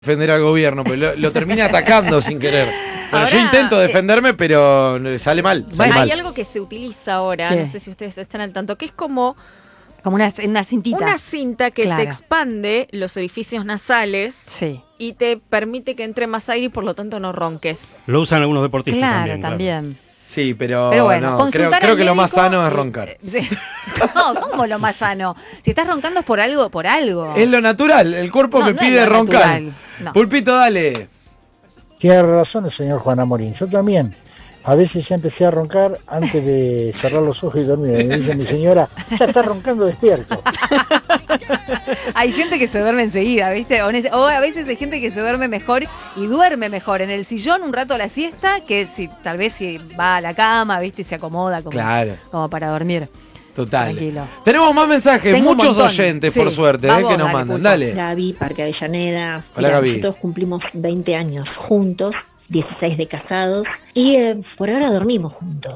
defender al gobierno, pero lo termina atacando sin querer. Bueno, Ahora, yo intento defenderme, pero sale mal. Sale Hay mal. algo que se utiliza ahora, ¿Qué? no sé si ustedes están al tanto, que es como Una cintita. una cinta que Claro. te expande los orificios nasales Sí. y te permite que entre más aire y por lo tanto no ronques. Lo usan algunos deportistas Claro, también. también. Sí, pero Bueno, no, consultar creo al que lo más médico, sano es roncar. Sí. No, ¿cómo lo más sano? Si estás roncando es por algo, por algo. Es lo natural, el cuerpo No, me no es pide lo roncar. natural, no. Pulpito, dale. Tiene razón el señor Juan Amorín. Yo también. A veces ya empecé a roncar antes de cerrar los ojos y dormir. Me dice mi señora, ya está roncando despierto. Hay gente que se duerme enseguida, ¿viste? O a veces hay gente que se duerme mejor y duerme mejor en el sillón un rato a la siesta que tal vez si va a la cama, ¿viste? Y se acomoda Claro. como para dormir. Total. Tranquilo. Tenemos más mensajes, Tengo un muchos montón. oyentes, Sí. por suerte, Va vos, que nos dale, mandan. Pulpo. Dale. Gaby, Parque Avellaneda. Hola, Mira, Gaby. nosotros cumplimos 20 años juntos, 16 de casados, y por ahora dormimos juntos.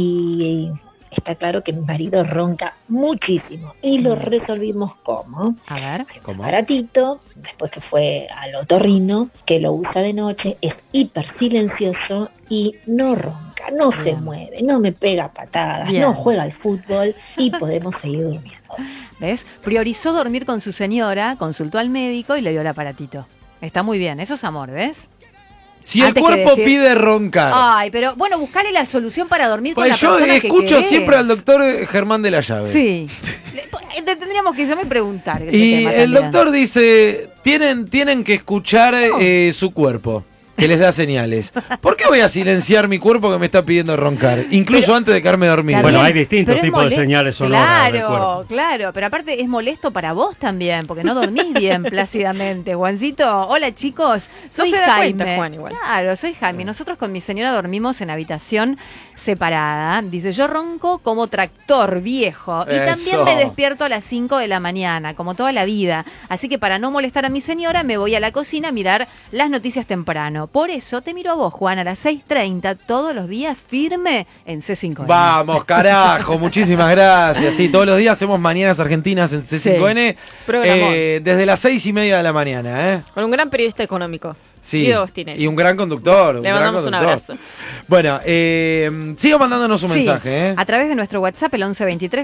Y está claro que mi marido ronca muchísimo. Y lo resolvimos como A ver. ¿Cómo? aparatito, después que fue al otorrino, que lo usa de noche, es hiper silencioso y no ronca, no se Bien. mueve, no me pega patadas, Bien. no juega al fútbol y podemos seguir durmiendo. ¿Ves? Priorizó dormir con su señora, consultó al médico y le dio el aparatito. Está muy bien, eso es amor, ¿ves? Si el Antes que cuerpo decir- pide roncar. Ay, pero bueno, buscarle la solución para dormir con Pues la yo persona que escucho querés. siempre al doctor Germán de la Llave. Sí. Te tendríamos que llamar y preguntar. ese Y tema el también. doctor dice, tienen que escuchar su cuerpo, que les da señales. ¿Por qué voy a silenciar mi cuerpo que me está pidiendo roncar? Incluso antes de quedarme dormido. Está Bueno, bien, hay distintos pero es tipos de molesto. señales sonoras del Claro, cuerpo. claro, pero aparte es molesto para vos también, porque no dormís bien plácidamente. Juancito, hola chicos, soy se da Jaime. cuenta, Juan, igual. Claro, soy Jaime. Nosotros con mi señora dormimos en habitación separada. Dice, yo ronco como tractor viejo y también Eso. me despierto a las 5 de la mañana, como toda la vida. Así que para no molestar a mi señora me voy a la cocina a mirar las noticias temprano. Por eso te miro a vos, Juan, a las 6:30 todos los días firme en C5N. Vamos, carajo, muchísimas gracias. Sí, todos los días hacemos Mañanas Argentinas en C5N. Programón. Desde las 6:30 de la mañana, ¿eh? Con un gran periodista económico. Sí. Guido Bostinelli. Y un gran conductor. Le mandamos un abrazo. Bueno, sigo mandándonos un Sí, mensaje, ¿eh? a través de nuestro WhatsApp, el 1123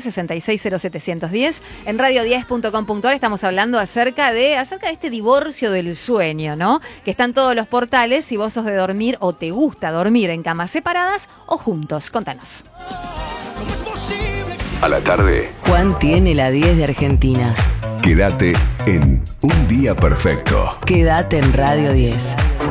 660710. En radio10.com.ar estamos hablando acerca de este divorcio del sueño, ¿no? Que está en todos los portales, si vos sos de dormir o te gusta dormir en camas separadas o juntos. Contanos. A la tarde, Juan tiene la 10 de Argentina. quédate en Un Día Perfecto. Quédate en Radio 10.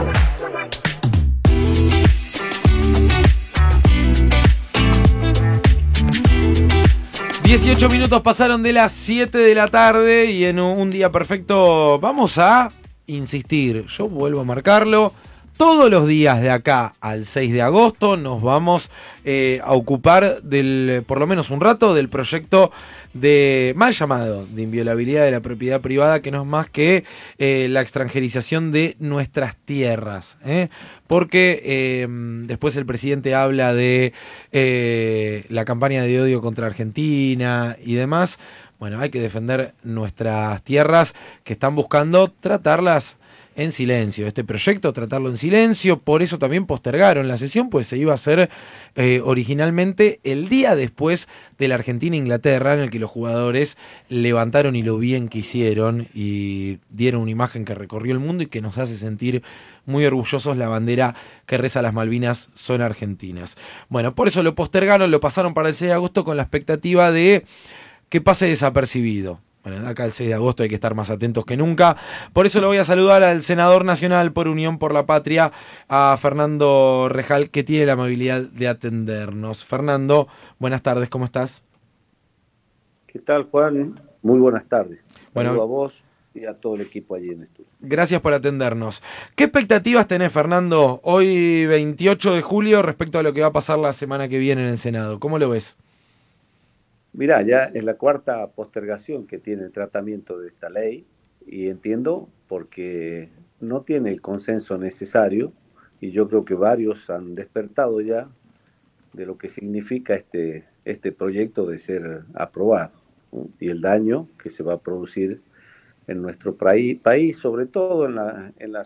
$18 minutos pasaron de las 7 de la tarde y en un día perfecto vamos a insistir, yo vuelvo a marcarlo, todos los días de acá al 6 de agosto nos vamos a ocupar por lo menos un rato del proyecto de mal llamado de inviolabilidad de la propiedad privada, que no es más que la extranjerización de nuestras tierras, porque después el presidente habla de la campaña de odio contra Argentina y demás. Bueno, hay que defender nuestras tierras que están buscando tratarlas en silencio. Este proyecto, tratarlo en silencio, por eso también postergaron la sesión, pues se iba a hacer originalmente el día después de la Argentina-Inglaterra, en el que los jugadores levantaron y lo bien que hicieron y dieron una imagen que recorrió el mundo y que nos hace sentir muy orgullosos. La bandera que reza las Malvinas son argentinas. Bueno, por eso lo postergaron, lo pasaron para el 6 de agosto con la expectativa de que pase desapercibido. Bueno, de acá el 6 de agosto hay que estar más atentos que nunca. Por eso lo voy a saludar al senador nacional por Unión por la Patria, a Fernando Rejal, que tiene la amabilidad de atendernos. Fernando, buenas tardes, ¿cómo estás? ¿Qué tal, Juan? Muy buenas tardes. Bueno, Saludo a vos y a todo el equipo allí en el estudio. Gracias por atendernos. ¿Qué expectativas tenés, Fernando, hoy 28 de julio respecto a lo que va a pasar la semana que viene en el Senado? ¿Cómo lo ves? Mirá, ya es la cuarta postergación que tiene el tratamiento de esta ley y entiendo porque no tiene el consenso necesario y yo creo que varios han despertado ya de lo que significa este proyecto de ser aprobado, ¿no? Y el daño que se va a producir en nuestro país, sobre todo en la